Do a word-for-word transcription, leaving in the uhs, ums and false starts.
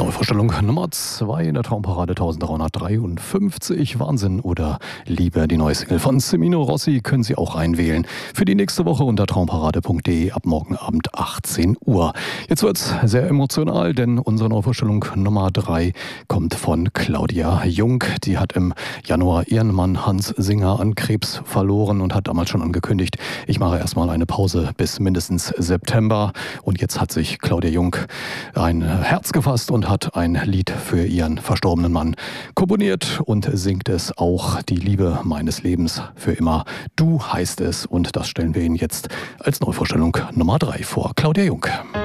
Neuvorstellung Nummer zwei in der Traumparade eintausenddreihundertdreiundfünfzig. Wahnsinn oder Liebe, die neue Single von Semino Rossi, können Sie auch reinwählen. Für die nächste Woche unter traumparade punkt de ab morgen Abend achtzehn Uhr. Jetzt wird's sehr emotional, denn unsere Neuvorstellung Nummer drei kommt von Claudia Jung. Die hat im Januar ihren Mann Hans Singer an Krebs verloren und hat damals schon angekündigt, ich mache erstmal eine Pause bis mindestens September. Und jetzt hat sich Claudia Jung ein Herz gefasst und hat ein Lied für ihren verstorbenen Mann komponiert und singt es auch. Die Liebe meines Lebens für immer. Du heißt es, und das stellen wir Ihnen jetzt als Neuvorstellung Nummer drei vor. Claudia Jung.